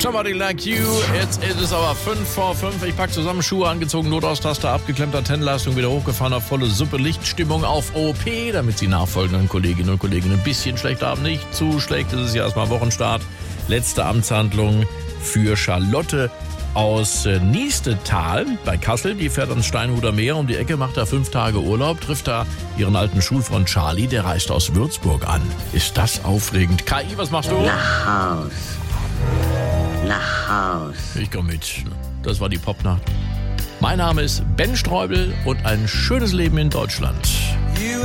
Somebody Like You. Jetzt ist es aber 5:05. Ich pack zusammen, Schuhe angezogen, Notaustasser abgeklemmt, Antennenleistung wieder hochgefahren, auf volle Suppe, Lichtstimmung auf OP, damit die nachfolgenden Kolleginnen und Kollegen ein bisschen schlecht haben. Nicht zu schlecht, es ist ja erstmal Wochenstart. Letzte Amtshandlung für Charlotte aus Niestetal bei Kassel. Die fährt ans Steinhuder Meer um die Ecke, macht da 5 Tage Urlaub, trifft da ihren alten Schulfreund Charlie, der reist aus Würzburg an. Ist das aufregend. KI, was machst du? Nach Haus. Nach Haus. Ich komm mit. Das war die Popnacht. Mein Name ist Ben Streubel und ein schönes Leben in Deutschland. You